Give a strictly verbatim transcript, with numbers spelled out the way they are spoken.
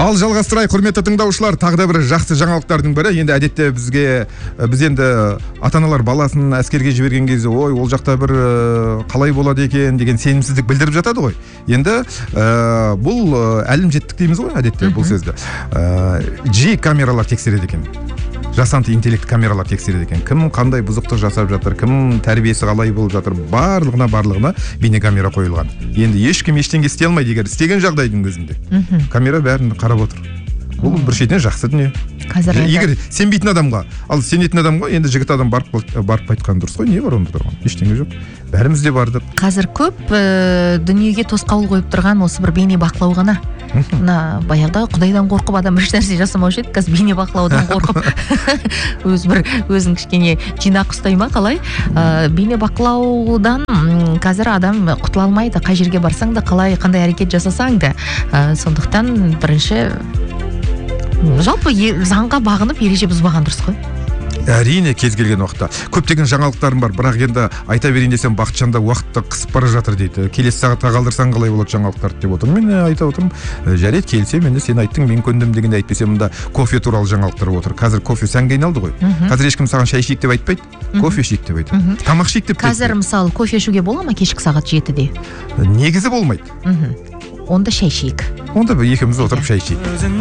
Ал жалғастырайық, құрметті тыңдаушылар, тағы да бір жақсы жаңалықтардың бірі. Енді әдетте бізге біз енді ата-аналар баласын әскерге жіберген кезде, ой, ол жақта бір қалай болады екен деген сенімсіздік білдіріп жатады ғой. Енді ә, бұл әлімжеттік дейміз ғой әдетте бұл сөзді. Ә, жиі камералар тексереді екен. Жасанды интеллект камералар тексереді екен. Кім қандай бұзықтық жасап жатыр, кім тәрбиесі қалай болып жатыр, барлығына барлығына бейнекамера қойылған. Енді ешкім ештеңе істей алмайды, егер істеген жағдайдың өзінде. Камера бәрін қарап отыр. Бұл бір шетінен жақсы дүние. Қазір егер сенбейтін адамға, ал сенетін адамға енді жігіт адам барып барып қайтқан дұрыс қой, не бар онда тұрған? Ештеңе жоқ. Бәріміз де бардық. Қазір көп ә, дүниеге тосқауыл қойып тұрған осы бір бейне бақылау ғана. Мына баяғыда құдайдан қорқып адам еш нәрсе жасамаушы еді, қазір бейне бақылаудан қорқып өз бір өзін кішкене жинақ ұстай ма қалай? Ә, бейне бақылаудан қазір адам құтыла алмайды. Қай жерге барсаң да, қалай қандай әрекет жасасаң да. Ә, сондықтан бірінші жалпы заңға бағынып ереже бұзбаған дұрыс қой. Әрине, кез келген уақытта. Көптеген жаңалықтарым бар, бірақ енді айта берейін десем Бақытжан да уақытты қысып бара жатыр дейді. Келесі сағатқа қалдырсаң қалай болады жаңалықтарды деп отырмын. Мен айта отырмын, жарайды, келсем, енді сен айттың, мен көндім дегенде айтпесем, мында кофе туралы жаңалықтар отыр. Қазір кофе сәнге айналды ғой. Қазір ешкім саған шай ішейік деп айтпайды, кофе ішейік деп айтады. Тамақ ішейік деп айтпайды. Қазір мысалы кофе ішуге бола ма кешкі сағат жетіде? Негізі болмайды. Онда шай ішейік. Онда екеуміз отырып шай ішейік.